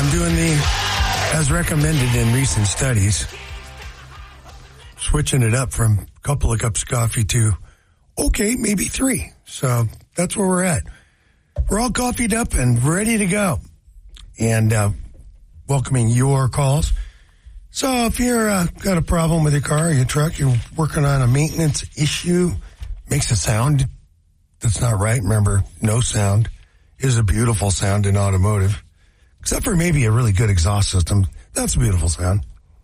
I'm doing the, as recommended in recent studies, switching it up from a couple of cups of coffee to, okay, maybe 3. So that's where we're at. We're all coffeeed up and ready to go. And welcoming your calls. So if you're got a problem with your car or your truck, you're working on a maintenance issue, makes a sound that's not right. Remember, no sound is a beautiful sound in automotive. Except for maybe a really good exhaust system. That's a beautiful sound.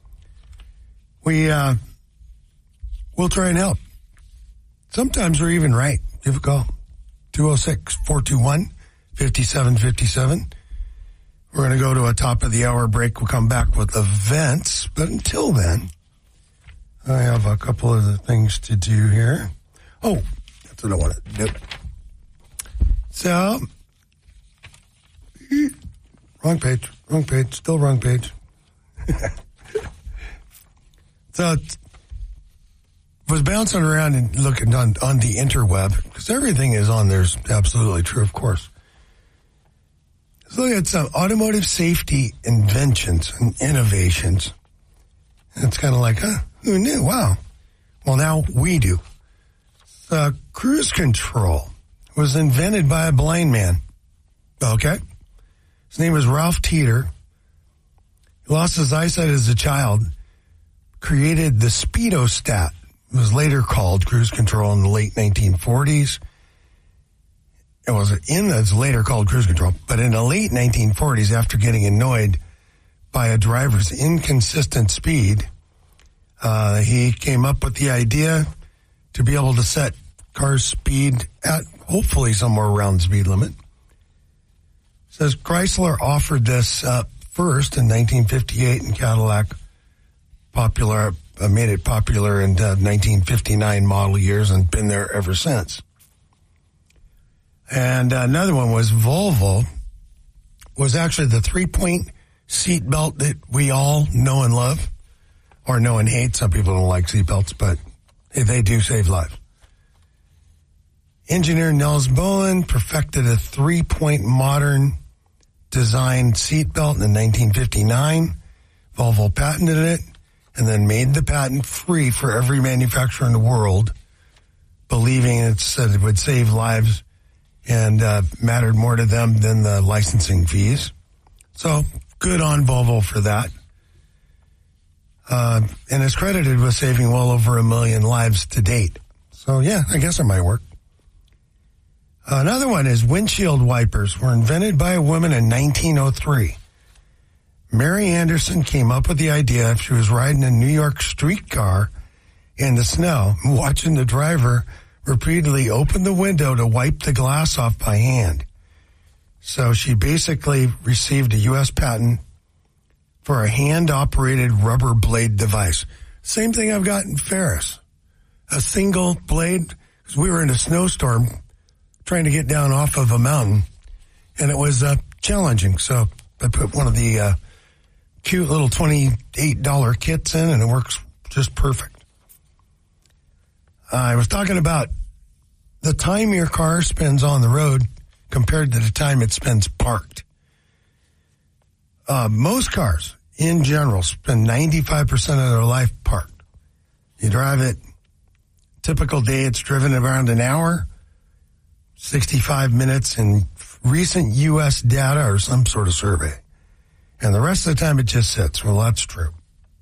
We'll try and help. Sometimes we're even right. Give a call. 206-421-5757. We're going to go to a top of the hour break. We'll come back with events. But until then, I have a couple of the things to do here. Oh, that's what I want to do. So, wrong page, still wrong page. So, was bouncing around and looking on the interweb, because everything is on there is absolutely true, of course. Let's look at some automotive safety inventions and innovations. And it's kind of like, who knew? Wow. Well, now we do. Cruise control was invented by a blind man. Okay? His name was Ralph Teeter. He lost his eyesight as a child, created the speedostat. It was later called cruise control in the late 1940s. It's later called cruise control, but in the late 1940s, after getting annoyed by a driver's inconsistent speed, he came up with the idea to be able to set cars' speed at hopefully somewhere around the speed limit. It says Chrysler offered this first in 1958, and Cadillac made it popular in 1959 model years and been there ever since. And another one was Volvo, was actually the 3-point seat belt that we all know and love, or know and hate. Some people don't like seat belts, but they do save lives. Engineer Nels Bohlin perfected a 3-point modern design seat belt in 1959. Volvo patented it and then made the patent free for every manufacturer in the world, believing it said it would save lives and mattered more to them than the licensing fees. So good on Volvo for that. And is credited with saving well over 1 million lives to date. So yeah, I guess it might work. Another one is windshield wipers were invented by a woman in 1903. Mary Anderson came up with the idea. She was riding a New York streetcar in the snow, watching the driver repeatedly open the window to wipe the glass off by hand. So she basically received a U.S. patent for a hand-operated rubber blade device. Same thing I've got in Ferris. A single blade, because we were in a snowstorm trying to get down off of a mountain, and it was challenging. So I put one of the cute little $28 kits in, and it works just perfect. I was talking about the time your car spends on the road compared to the time it spends parked. Most cars, in general, spend 95% of their life parked. You drive it, typical day, it's driven around an hour, 65 minutes in recent U.S. data or some sort of survey. And the rest of the time it just sits. Well, that's true.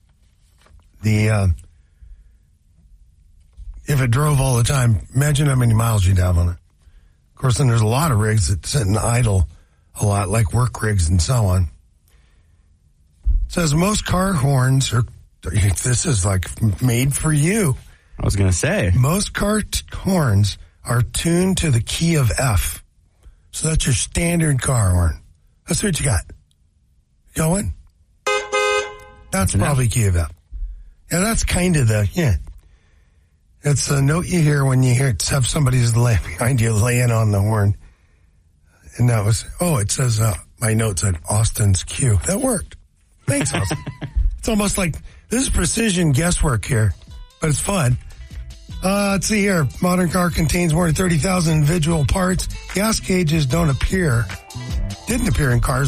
If it drove all the time, imagine how many miles you'd have on it. Of course, then there's a lot of rigs that sit and idle a lot, like work rigs and so on. It says most car horns are, this is like made for you. I was going to say. Most car horns are tuned to the key of F. So that's your standard car horn. Let's see what you got. Going? That's probably key of F. Yeah, that's kind of it's the note you hear when you have somebody's behind you laying on the horn. And that was, it says, my note said Austin's cue. That worked. Thanks, Austin. It's almost like, this is precision guesswork here, but it's fun. Let's see here. Modern car contains more than 30,000 individual parts. Gas gauges didn't appear in cars